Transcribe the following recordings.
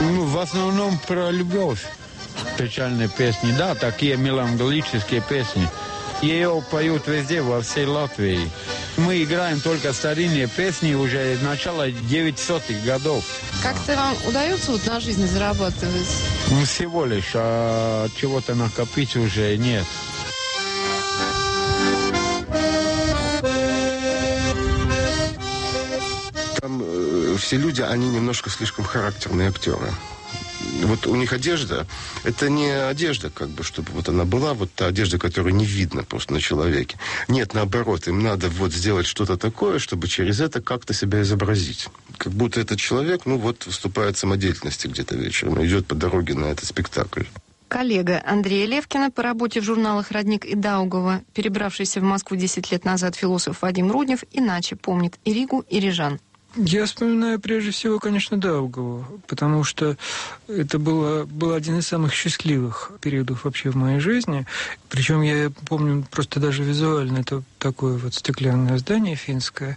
Ну, в основном про любовь. Печальные песни, да, такие меланхолические песни. Ее поют везде, во всей Латвии. Мы играем только старинные песни уже с начала 900-х годов. Как-то вам удается вот на жизнь зарабатывать? Ну, всего лишь, а чего-то накопить уже нет. Там все люди, они немножко слишком характерные актеры. Вот у них одежда, это не одежда, как бы, чтобы вот она была, вот та одежда, которую не видно просто на человеке. Нет, наоборот, им надо вот сделать что-то такое, чтобы через это как-то себя изобразить. Как будто этот человек, ну вот, выступает в самодеятельности где-то вечером, идет по дороге на этот спектакль. Коллега Андрея Левкина по работе в журналах «Родник» и «Даугава», перебравшийся в Москву 10 лет назад философ Вадим Руднев, иначе помнит и Ригу, и Рижан. Я вспоминаю прежде всего, конечно, Даугаву, потому что это был один из самых счастливых периодов вообще в моей жизни. Причем я помню просто даже визуально, это такое вот стеклянное здание финское,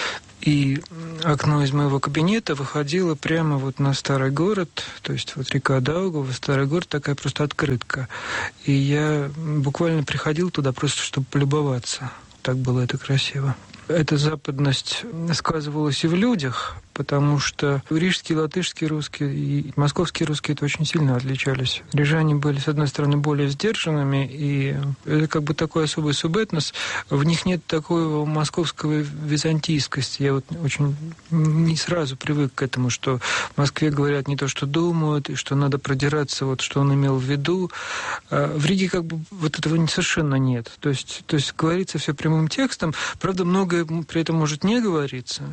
и окно из моего кабинета выходило прямо вот на старый город, то есть вот река Даугава, старый город, такая просто открытка. И я буквально приходил туда просто, чтобы полюбоваться. Так было это красиво. Эта западность сказывалась и в людях, потому что рижские, латышские русские и московские русские это очень сильно отличались. Рижане были, с одной стороны, более сдержанными, и это как бы такой особый субэтнос. В них нет такой московской византийскости. Я вот очень не сразу привык к этому, что в Москве говорят не то, что думают, и что надо продираться, вот что он имел в виду. А в Риге как бы вот этого совершенно нет. То есть говорится все прямым текстом. Правда, многое при этом может не говориться.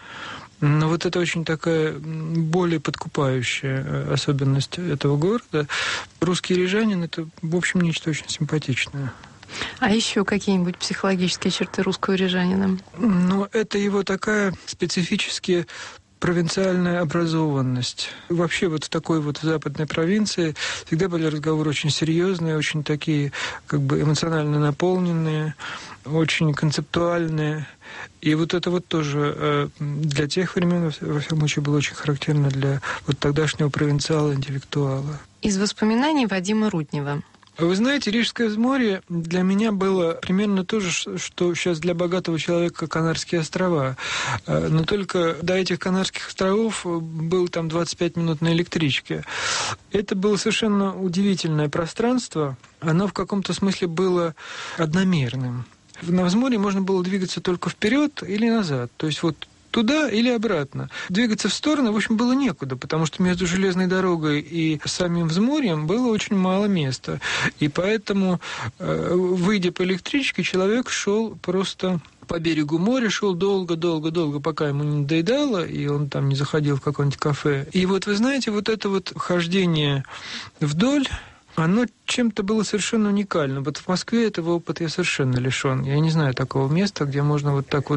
Но вот это очень такая более подкупающая особенность этого города. Русский рижанин – это, в общем, нечто очень симпатичное. А еще какие-нибудь психологические черты русского рижанина? Ну, это его такая специфически провинциальная образованность. Вообще вот в такой вот западной провинции всегда были разговоры очень серьезные, очень такие как бы эмоционально наполненные, очень концептуальные. И вот это вот тоже для тех времен, во всяком случае, было очень характерно для вот тогдашнего провинциала-интеллектуала. Из воспоминаний Вадима Руднева. Вы знаете, Рижское взморье для меня было примерно то же, что сейчас для богатого человека Канарские острова. Но только до этих Канарских островов был там 25 минут на электричке. Это было совершенно удивительное пространство. Оно в каком-то смысле было одномерным. На взморье можно было двигаться только вперед или назад. То есть вот туда или обратно. Двигаться в сторону, в общем, было некуда, потому что между железной дорогой и самим взморьем было очень мало места. И поэтому, выйдя по электричке, человек шел просто по берегу моря, шел долго-долго-долго, пока ему не надоедало, и он там не заходил в какое-нибудь кафе. И вот, вы знаете, вот это вот хождение вдоль, оно чем-то было совершенно уникально. Вот в Москве этого опыта я совершенно лишен. Я не знаю такого места, где можно вот так вот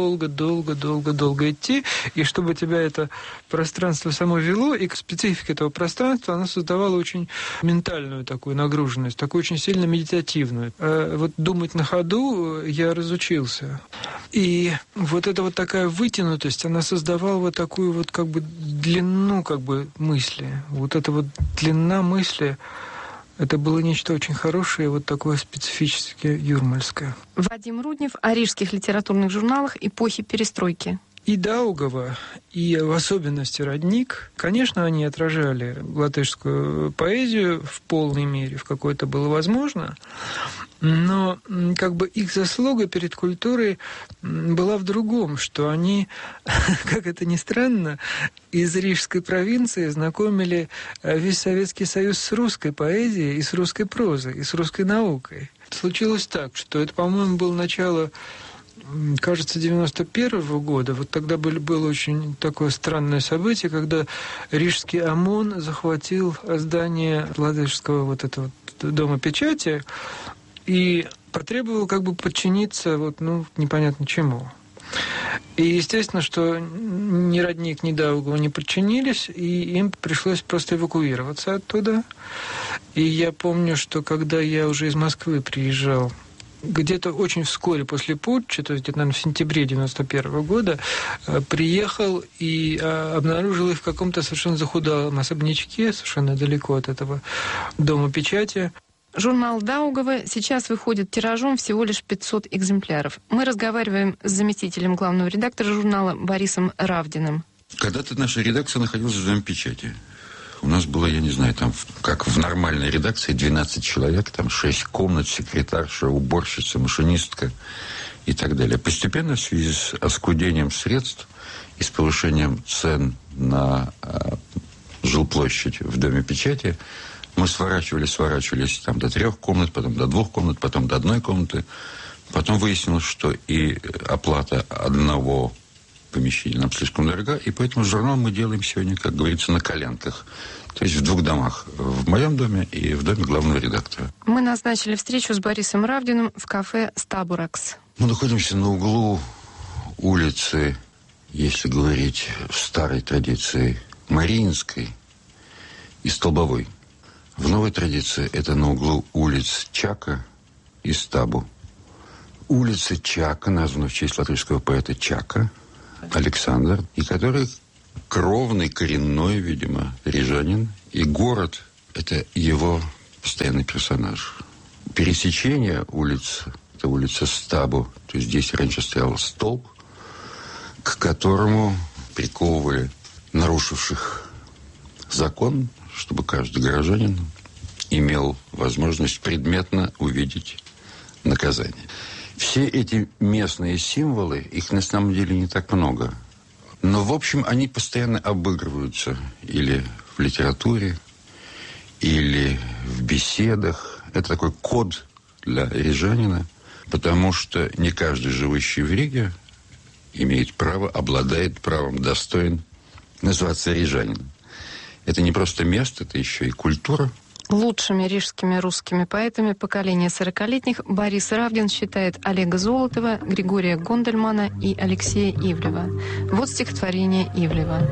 долго идти, и чтобы тебя это пространство само вело, и специфика этого пространства, она создавала очень ментальную такую нагруженность, такую очень сильно медитативную. А вот думать на ходу я разучился. И вот эта вот такая вытянутость, она создавала вот такую вот как бы длину как бы мысли. Вот эта вот длина мысли, это было нечто очень хорошее, вот такое специфически юрмальское. Вадим Руднев о рижских литературных журналах эпохи перестройки. И Даугава, и в особенности «Родник», конечно, они отражали латышскую поэзию в полной мере, в какой-то было возможно, но как бы их заслуга перед культурой была в другом, что они, как это ни странно, из рижской провинции знакомили весь Советский Союз с русской поэзией и с русской прозой, и с русской наукой. Случилось так, что это, по-моему, было начало, кажется, 91-го года. Вот тогда было очень такое странное событие, когда рижский ОМОН захватил здание Ладожского вот этого дома печати и потребовал как бы подчиниться вот, непонятно чему. И естественно, что ни «Родник», ни «Даугава» не подчинились, и им пришлось просто эвакуироваться оттуда. И я помню, что когда я уже из Москвы приезжал где-то очень вскоре после путча, то есть где-то, наверное, в сентябре 1991 года, приехал и обнаружил их в каком-то совершенно захудалом особнячке, совершенно далеко от этого дома печати. Журнал Даугава сейчас выходит тиражом всего лишь 500 экземпляров. Мы разговариваем с заместителем главного редактора журнала Борисом Равдиным. Когда-то наша редакция находилась в доме печати. У нас было, я не знаю, там, как в нормальной редакции, 12 человек, там 6 комнат, секретарша, уборщица, машинистка и так далее. Постепенно в связи с оскудением средств и с повышением цен на жилплощадь в доме печати мы сворачивались там до 3 комнат, потом до 2 комнат, потом до 1 комнаты. Потом выяснилось, что и оплата одного помещения нам слишком дорога, и поэтому журнал мы делаем сегодня, как говорится, на коленках. То есть в 2 домах. В моем доме и в доме главного редактора. Мы назначили встречу с Борисом Равдиным в кафе «Стабуракс». Мы находимся на углу улицы, если говорить в старой традиции, Мариинской и Столбовой. В новой традиции это на углу улиц Чака и Стабу. Улица Чака названа в честь латышского поэта Чака, Александр, и который кровный, коренной, видимо, рижанин. И город – это его постоянный персонаж. Пересечение улиц – это улица Стабу. То есть здесь раньше стоял столб, к которому приковывали нарушивших закон, чтобы каждый горожанин имел возможность предметно увидеть наказание. Все эти местные символы, их на самом деле не так много. Но, в общем, они постоянно обыгрываются или в литературе, или в беседах. Это такой код для рижанина, потому что не каждый, живущий в Риге, имеет право, обладает правом, достоин называться рижанином. Это не просто место, это еще и культура. Лучшими рижскими русскими поэтами поколения 40-летних Борис Равдин считает Олега Золотова, Григория Гондельмана и Алексея Ивлева. Вот стихотворение Ивлева.